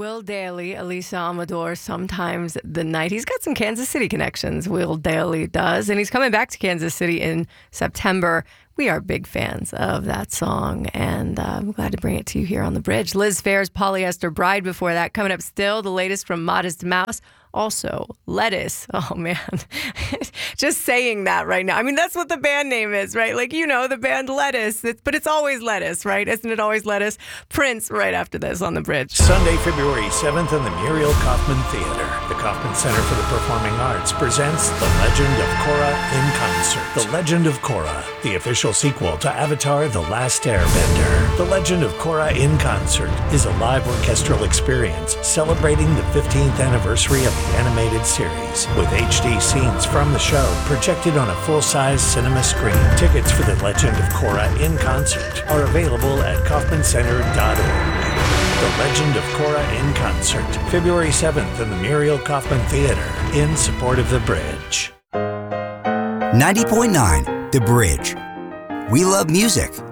Will Daly, Elisa Amador, sometimes the night. He's got some Kansas City connections, Will Daly does, and he's coming back to Kansas City in September. We are big fans of that song, and I'm glad to bring it to you here on The Bridge. Liz Phair's Polyester Bride before that. Coming up still, the latest from Modest Mouse. Also, Lettuce. Oh, man. Just saying that right now. I mean, that's what the band name is, right? Like, you know, the band Lettuce. But it's always Lettuce, right? Isn't it always Lettuce? Prince right after this on The Bridge. Sunday, February 7th in the Muriel Kaufman Theater. The Kaufman Center for the Performing Arts presents The Legend of Korra in Concert. The Legend of Korra, the official sequel to Avatar: The Last Airbender. The Legend of Korra in Concert is a live orchestral experience celebrating the 15th anniversary of the animated series, with HD scenes from the show projected on a full-size cinema screen. Tickets for The Legend of Korra in Concert are available at kaufmancenter.org. The Legend of Korra in Concert, February 7th in the Muriel Kaufman Theater, in support of The Bridge. 90.9 The Bridge. We love music.